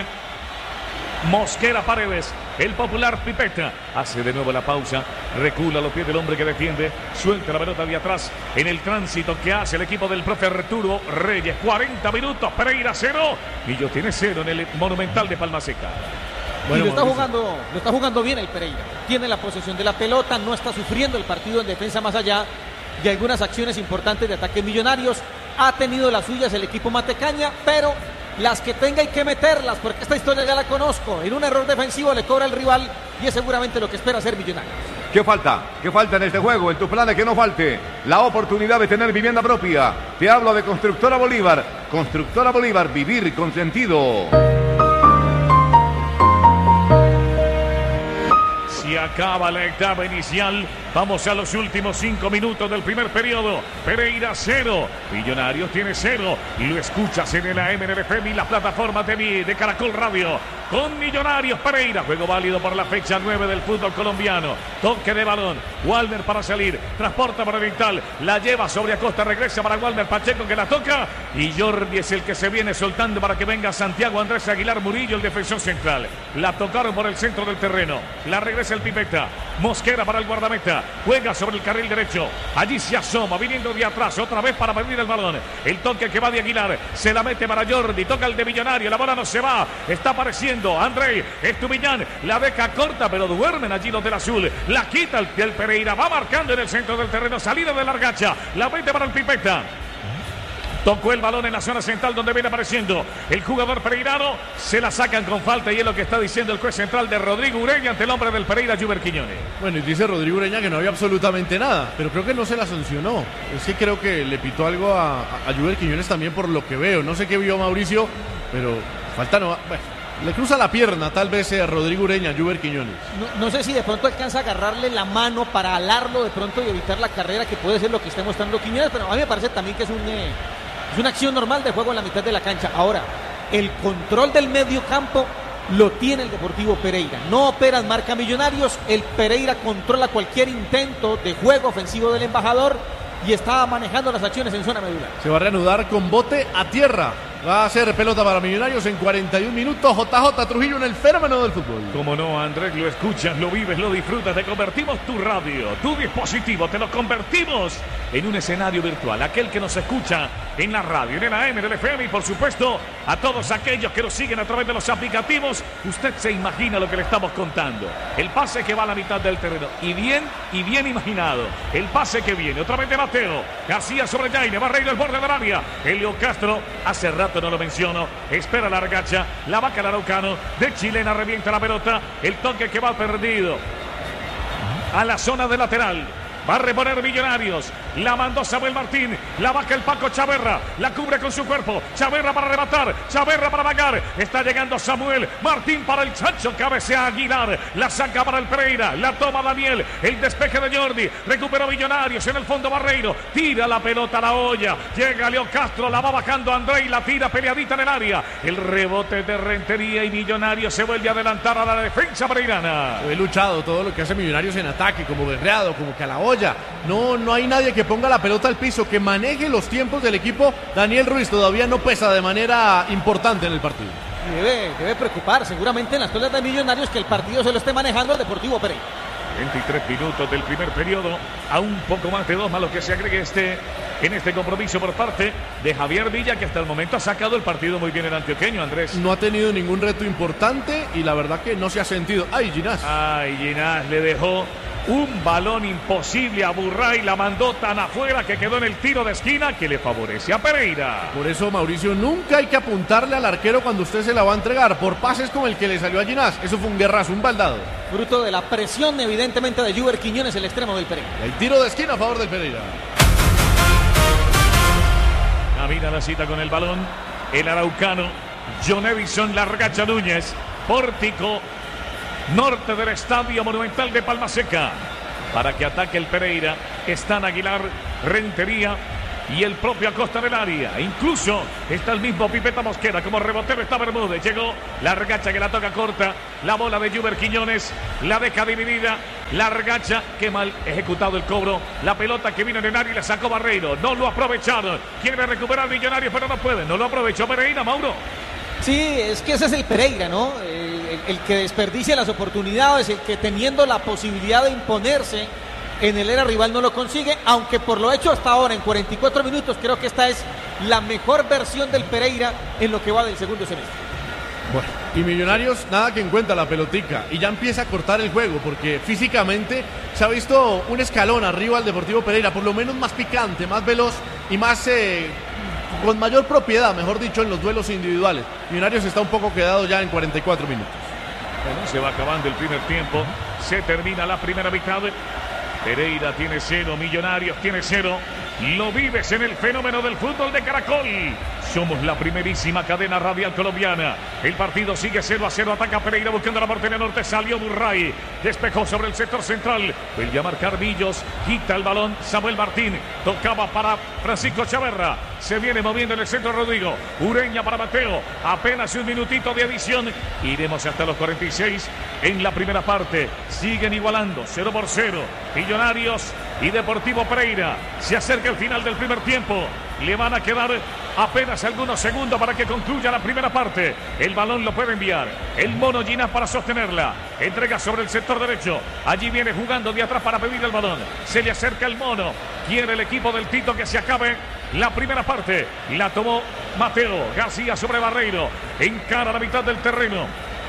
Mosquera Paredes, el popular Pipeta, hace de nuevo la pausa, recula a los pies del hombre que defiende, suelta la pelota de atrás en el tránsito que hace el equipo del profe Arturo Reyes. 40 minutos, Pereira 0, Millo tiene 0 en el Monumental de Palma Seca. Bueno, y lo está jugando bien el Pereira. Tiene la posesión de la pelota, no está sufriendo el partido en defensa más allá de algunas acciones importantes de ataque. Millonarios ha tenido las suyas el equipo Matecaña, pero las que tenga hay que meterlas, porque esta historia ya la conozco. En un error defensivo le cobra el rival y es seguramente lo que espera hacer Millonarios. ¿Qué falta? ¿Qué falta en este juego? En tus planes que no falte la oportunidad de tener vivienda propia. Te hablo de Constructora Bolívar. Constructora Bolívar, vivir con sentido. Se acaba la etapa inicial. Vamos a los últimos 5 minutos del primer periodo. Pereira 0, Millonarios tiene 0. Y lo escuchas en el AM, en el FM y las plataformas de Caracol Radio. Con Millonarios Pereira. Juego válido por la fecha 9 del fútbol colombiano. Toque de balón. Walmer para salir. Transporta para Vital. La lleva sobre Acosta. Regresa para Walmer. Pacheco que la toca. Y Jordi es el que se viene soltando para que venga Santiago Andrés Aguilar Murillo, el defensor central. La tocaron por el centro del terreno. La regresa el Pipeta. Mosquera para el guardameta. Juega sobre el carril derecho. Allí se asoma, viniendo de atrás, otra vez para pedir el balón. El toque que va de Aguilar. Se la mete para Jordi. Toca el de Millonario. La bola no se va. Está apareciendo André Estupiñán. La deja corta, pero duermen allí los del azul. La quita el Pereira. Va marcando en el centro del terreno. Salida de Largacha. La mete para el Pipeta. Tocó el balón en la zona central donde viene apareciendo el jugador pereirano. Se la sacan con falta y es lo que está diciendo el juez central de Rodrigo Ureña ante el hombre del Pereira, Juber Quiñones. Bueno, y dice Rodrigo Ureña que no había absolutamente nada, pero creo que no se la sancionó. Es que creo que le pitó algo a Juber Quiñones también por lo que veo. No sé qué vio Mauricio, pero falta no. Bueno, le cruza la pierna tal vez a Rodrigo Ureña, Juber Quiñones. No sé si de pronto alcanza a agarrarle la mano para alarlo de pronto y evitar la carrera, que puede ser lo que está mostrando Quiñones, pero a mí me parece también que es una acción normal de juego en la mitad de la cancha. Ahora, el control del medio campo lo tiene el Deportivo Pereira. No opera en marca Millonarios. El Pereira controla cualquier intento de juego ofensivo del embajador y está manejando las acciones en zona medular. Se va a reanudar con bote a tierra. Va a hacer pelota para Millonarios en 41 minutos. JJ Trujillo en el fenómeno del fútbol. Como no, Andrés, lo escuchas, lo vives, lo disfrutas. Te convertimos tu radio, tu dispositivo, te lo convertimos en un escenario virtual. Aquel que nos escucha en la radio, en el AM, en el FM y por supuesto a todos aquellos que nos siguen a través de los aplicativos. Usted se imagina lo que le estamos contando. El pase que va a la mitad del terreno. Y bien imaginado. El pase que viene. Otra vez de Mateo. García sobre Jaime. Barreiro el borde del área. Helio Castro hace rato no lo menciono. Espera la Largacha. La vaca el araucano. De chilena revienta la pelota. El toque que va perdido a la zona de lateral. Va a reponer Millonarios. La mandó Samuel Martín. La baja el Paco Chaverra. La cubre con su cuerpo. Chaverra para rematar. Chaverra para vagar. Está llegando Samuel Martín para el Chacho. Cabecea Aguilar. La saca para el Pereira. La toma Daniel. El despeje de Jordi. Recuperó Millonarios en el fondo Barreiro. Tira la pelota a la olla. Llega Leo Castro. La va bajando André y la tira peleadita en el área. El rebote de Rentería y Millonarios se vuelve a adelantar a la defensa pereirana. He luchado todo lo que hace Millonarios en ataque, como Berreado, como que a la olla. No hay nadie que ponga la pelota al piso, que maneje los tiempos del equipo. Daniel Ruiz todavía no pesa de manera importante en el partido. Debe preocupar seguramente en las cosas de Millonarios que el partido se lo esté manejando el Deportivo Pereira. 23 minutos del primer periodo, a un poco más de 2 más lo que se agregue en este compromiso por parte de Javier Villa, que hasta el momento ha sacado el partido muy bien el antioqueño, Andrés. No ha tenido ningún reto importante y la verdad que no se ha sentido. ¡Ay, Ginás! ¡Ay, Ginás! Le dejó un balón imposible a Burray, la mandó tan afuera que quedó en el tiro de esquina que le favorece a Pereira. Por eso, Mauricio, nunca hay que apuntarle al arquero cuando usted se la va a entregar, por pases como el que le salió a Ginás. Eso fue un guerrazo, un baldado. Fruto de la presión, evidentemente, de Juber Quiñones, el extremo del Pereira. El tiro de esquina a favor del Pereira. Camina la cita con el balón el araucano John Edison Largacha Núñez. Pórtico norte del Estadio Monumental de Palma Seca para que ataque el Pereira. Están Aguilar, Rentería y el propio Acosta del área. Incluso está el mismo Pipeta Mosquera. Como rebotero está Bermúdez. Llegó Largacha que la toca corta. La bola de Juber Quiñones. La deja dividida. Largacha, qué mal ejecutado el cobro. La pelota que vino en el área y la sacó Barreiro. No lo aprovecharon. Quiere recuperar Millonarios pero no puede. No lo aprovechó Pereira, Mauro. Sí, es que ese es el Pereira, ¿no? El que desperdicia las oportunidades, el que teniendo la posibilidad de imponerse en el era rival no lo consigue, aunque por lo hecho hasta ahora en 44 minutos creo que esta es la mejor versión del Pereira en lo que va del segundo semestre. Bueno, y Millonarios nada que encuentra la pelotica y ya empieza a cortar el juego porque físicamente se ha visto un escalón arriba al Deportivo Pereira, por lo menos más picante, más veloz y más con mayor propiedad, mejor dicho, en los duelos individuales. Millonarios está un poco quedado ya en 44 minutos. Bueno, se va acabando el primer tiempo, se termina la primera mitad. Pereira tiene 0, Millonarios tiene 0. Lo vives en el fenómeno del fútbol de Caracol. Somos la primerísima cadena radial colombiana. El partido sigue 0-0. Ataca Pereira buscando la portería norte. Salió Burray. Despejó sobre el sector central. Vuelve a marcar Millos. Quita el balón Samuel Martín. Tocaba para Francisco Chaverra. Se viene moviendo en el centro Rodrigo. Ureña para Mateo. Apenas un minutito de adición. Iremos hasta los 46 en la primera parte. Siguen igualando 0-0. Millonarios y Deportivo Pereira. Se acerca el final del primer tiempo. Le van a quedar apenas algunos segundos para que concluya la primera parte. El balón lo puede enviar el Mono Ginás para sostenerla. Entrega sobre el sector derecho. Allí viene jugando de atrás para pedir el balón. Se le acerca el Mono. Quiere el equipo del Tito que se acabe la primera parte. La tomó Mateo García sobre Barreiro. Encara la mitad del terreno.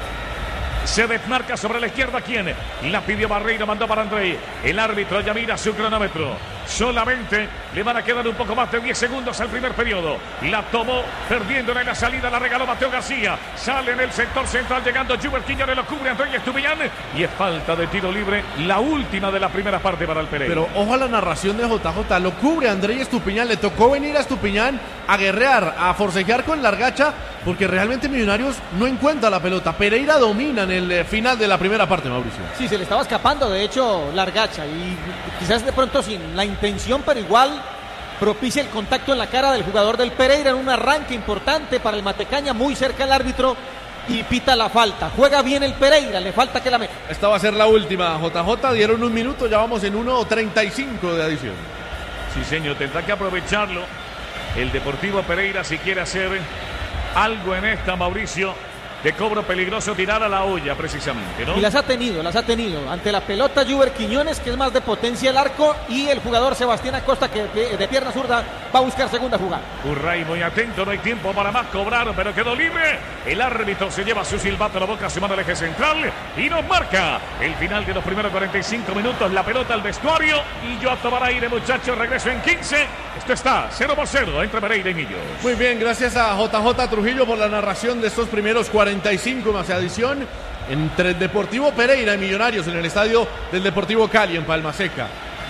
Se desmarca sobre la izquierda. ¿Quién? La pidió Barreiro, mandó para André. El árbitro ya mira su cronómetro. Solamente le van a quedar un poco más de 10 segundos al primer periodo. La tomó perdiendo en la salida. La regaló Mateo García. Sale en el sector central llegando Juber Quiñones. Lo cubre André Estupiñán. Y es falta de tiro libre. La última de la primera parte para el Pereira. Pero ojo a la narración de JJ. Lo cubre André Estupiñán. Le tocó venir a Estupiñán a guerrear, a forcejear con Largacha. Porque realmente Millonarios no encuentra la pelota. Pereira domina en el final de la primera parte, Mauricio. Sí, se le estaba escapando, de hecho, Largacha. Y quizás de pronto sin la intención, pero igual propicia el contacto en la cara del jugador del Pereira en un arranque importante para el Matecaña, muy cerca al árbitro. Y pita la falta. Juega bien el Pereira, le falta que la meta. Esta va a ser la última, JJ. Dieron un minuto, ya vamos en 1:35 de adición. Sí, señor, tendrá que aprovecharlo el Deportivo Pereira si quiere hacer algo en esta, Mauricio, de cobro peligroso, tirar a la olla precisamente, ¿no? Y las ha tenido. Ante la pelota Juber Quiñones, que es más de potencia el arco, y el jugador Sebastián Acosta, que de pierna zurda va a buscar segunda jugada. Urray muy atento, no hay tiempo para más, cobraron, pero quedó libre. El árbitro se lleva su silbato a la boca, su mano al eje central, y nos marca el final de los primeros 45 minutos. La pelota al vestuario, y yo a tomar aire, muchachos, regreso en 15. Esto está 0-0 entre Pereira y Millos. Muy bien, gracias a JJ Trujillo por la narración de estos primeros 45 más adición entre el Deportivo Pereira y Millonarios en el estadio del Deportivo Cali en Palma Seca.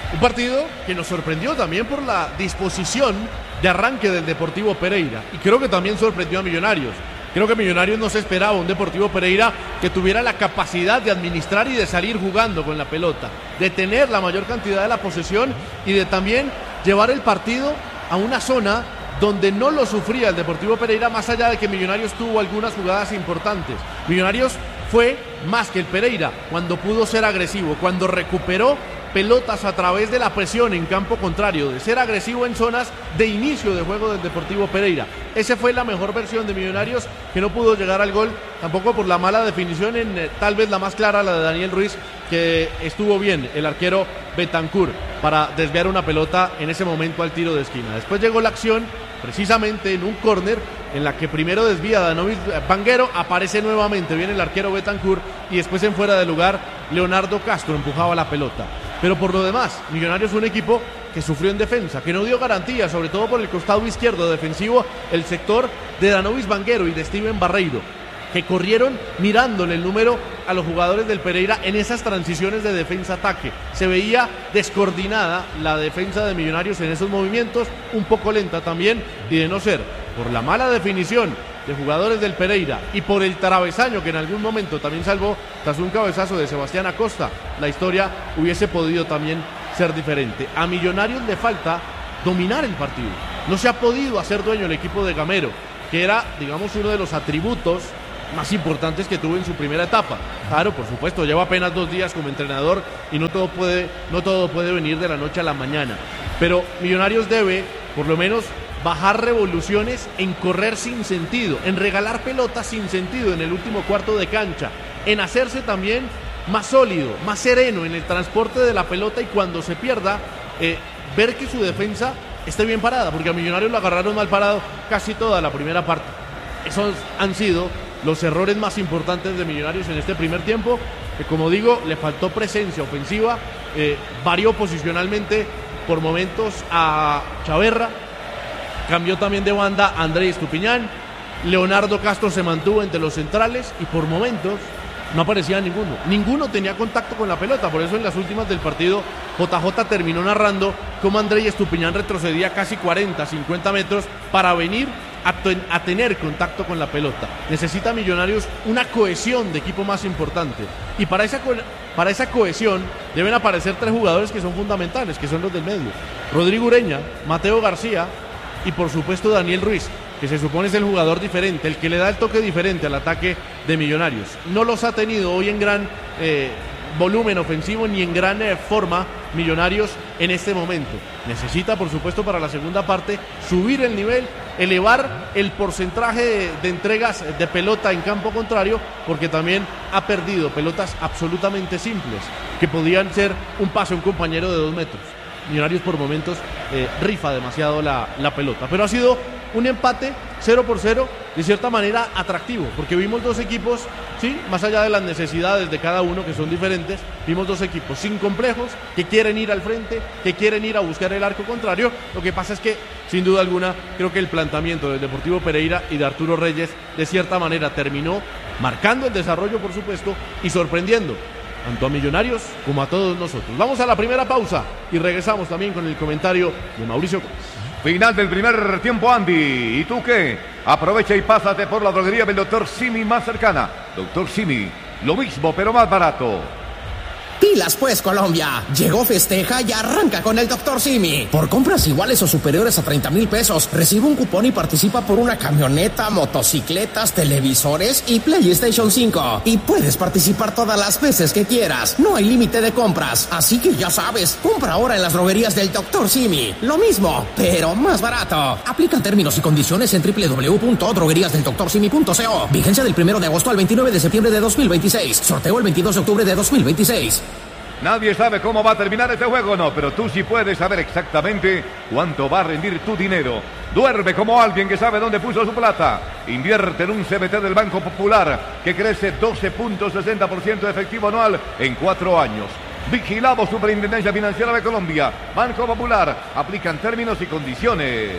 Un partido que nos sorprendió también por la disposición de arranque del Deportivo Pereira. Y creo que también sorprendió a Millonarios. Creo que Millonarios no se esperaba un Deportivo Pereira que tuviera la capacidad de administrar y de salir jugando con la pelota, de tener la mayor cantidad de la posesión y de también llevar el partido a una zona donde no lo sufría el Deportivo Pereira, más allá de que Millonarios tuvo algunas jugadas importantes. Millonarios fue más que el Pereira cuando pudo ser agresivo, cuando recuperó pelotas a través de la presión en campo contrario, de ser agresivo en zonas de inicio de juego del Deportivo Pereira. Esa fue la mejor versión de Millonarios, que no pudo llegar al gol, tampoco por la mala definición, tal vez la más clara, la de Daniel Ruiz, que estuvo bien el arquero Betancur para desviar una pelota en ese momento al tiro de esquina. Después llegó la acción precisamente en un córner en la que primero desvía Danovis Vanguero, aparece nuevamente, viene el arquero Betancur y después en fuera de lugar Leonardo Castro empujaba la pelota. Pero por lo demás, Millonarios fue un equipo que sufrió en defensa, que no dio garantía, sobre todo por el costado izquierdo defensivo, el sector de Danovis Vanguero y de Steven Barreiro, que corrieron mirándole el número a los jugadores del Pereira en esas transiciones de defensa-ataque. Se veía descoordinada la defensa de Millonarios en esos movimientos, un poco lenta también, y de no ser por la mala definición de jugadores del Pereira y por el travesaño que en algún momento también salvó tras un cabezazo de Sebastián Acosta, la historia hubiese podido también ser diferente. A Millonarios le falta dominar el partido. No se ha podido hacer dueño el equipo de Gamero, que era, digamos, uno de los atributos más importantes que tuvo en su primera etapa. Claro, por supuesto, lleva apenas 2 días como entrenador y no todo puede venir de la noche a la mañana. Pero Millonarios debe, por lo menos, bajar revoluciones en correr sin sentido, en regalar pelotas sin sentido en el último cuarto de cancha, en hacerse también más sólido, más sereno en el transporte de la pelota y cuando se pierda, ver que su defensa esté bien parada, porque a Millonarios lo agarraron mal parado casi toda la primera parte. Esos han sido los errores más importantes de Millonarios en este primer tiempo, que como digo, le faltó presencia ofensiva, varió posicionalmente por momentos a Chaverra, cambió también de banda a André Estupiñán, Leonardo Castro se mantuvo entre los centrales y por momentos no aparecía ninguno tenía contacto con la pelota. Por eso en las últimas del partido JJ terminó narrando cómo André Estupiñán retrocedía casi 40-50 metros para venir a tener contacto con la pelota. Necesita Millonarios una cohesión de equipo más importante y para esa cohesión deben aparecer 3 jugadores que son fundamentales, que son los del medio: Rodrigo Ureña, Mateo García y por supuesto Daniel Ruiz, que se supone es el jugador diferente, el que le da el toque diferente al ataque de Millonarios. No los ha tenido hoy en gran volumen ofensivo ni en gran forma Millonarios en este momento. Necesita, por supuesto, para la segunda parte subir el nivel, elevar el porcentaje de entregas de pelota en campo contrario, porque también ha perdido pelotas absolutamente simples, que podían ser un pase a un compañero de 2 metros. Millonarios por momentos rifa demasiado la pelota, pero ha sido un empate 0-0 de cierta manera atractivo, porque vimos 2 equipos, sí, más allá de las necesidades de cada uno que son diferentes, vimos 2 equipos sin complejos, que quieren ir al frente, que quieren ir a buscar el arco contrario. Lo que pasa es que, sin duda alguna, creo que el planteamiento del Deportivo Pereira y de Arturo Reyes de cierta manera terminó marcando el desarrollo, por supuesto, y sorprendiendo tanto a Millonarios como a todos nosotros. Vamos a la primera pausa y regresamos también con el comentario de Mauricio Gómez. Final del primer tiempo, Andy. ¿Y tú qué? Aprovecha y pásate por la droguería del Dr. Simi más cercana. Dr. Simi, lo mismo pero más barato. Pilas pues, Colombia. Llegó Festeja y arranca con el Dr. Simi. Por compras iguales o superiores a 30,000 pesos, recibe un cupón y participa por una camioneta, motocicletas, televisores y PlayStation 5. Y puedes participar todas las veces que quieras. No hay límite de compras. Así que ya sabes, compra ahora en las droguerías del Dr. Simi. Lo mismo, pero más barato. Aplican términos y condiciones en www.drogueríasdeldoctorsimi.co. Vigencia del 1 de agosto al 29 de septiembre de 2026. Sorteo el 22 de octubre de 2026. Nadie sabe cómo va a terminar este juego, no, pero tú sí puedes saber exactamente cuánto va a rendir tu dinero. Duerme como alguien que sabe dónde puso su plata. Invierte en un CBT del Banco Popular que crece 12.60% de efectivo anual en 4 años. Vigilamos Superintendencia Financiera de Colombia. Banco Popular. Aplican términos y condiciones.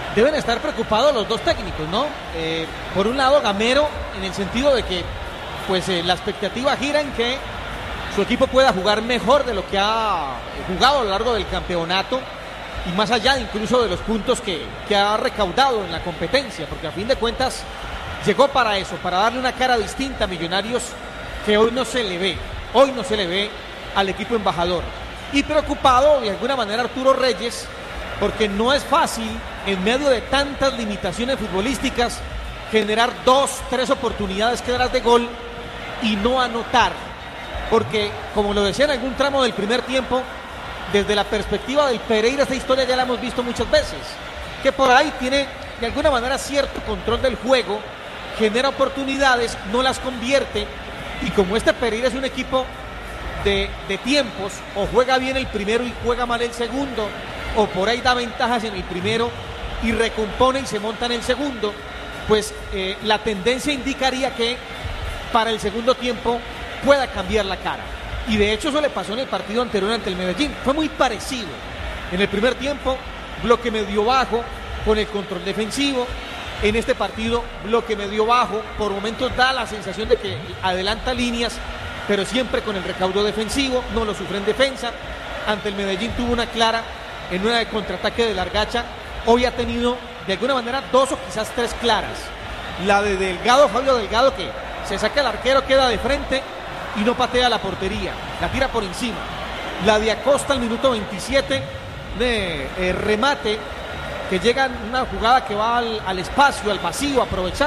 deben estar preocupados los dos técnicos, ¿no? Por un lado, Gamero, en el sentido de que pues la expectativa gira en que su equipo pueda jugar mejor de lo que ha jugado a lo largo del campeonato y más allá incluso de los puntos que ha recaudado en la competencia, porque a fin de cuentas llegó para eso, para darle una cara distinta a Millonarios que hoy no se le ve al equipo embajador. Y preocupado de alguna manera Arturo Reyes, porque no es fácil en medio de tantas limitaciones futbolísticas generar 2-3 oportunidades claras de gol y no anotar, porque como lo decía en algún tramo del primer tiempo, desde la perspectiva del Pereira esta historia ya la hemos visto muchas veces, que por ahí tiene de alguna manera cierto control del juego, genera oportunidades, no las convierte, y como este Pereira es un equipo de tiempos, o juega bien el primero y juega mal el segundo, o por ahí da ventajas en el primero y recompone y se monta en el segundo, pues la tendencia indicaría que para el segundo tiempo pueda cambiar la cara. Y de hecho eso le pasó en el partido anterior ante el Medellín, fue muy parecido. En el primer tiempo, bloque medio bajo, con el control defensivo. En este partido, bloque medio bajo, por momentos da la sensación de que adelanta líneas, pero siempre con el recaudo defensivo, no lo sufre en defensa. Ante el Medellín tuvo una clara en una de contraataque de Largacha. Hoy ha tenido de alguna manera 2 o quizás 3 claras. La de Delgado, Fabio Delgado, que se saca el arquero, queda de frente y no patea la portería, la tira por encima. La de Acosta al minuto 27 de remate, que llega en una jugada que va al espacio, al vacío, aprovechar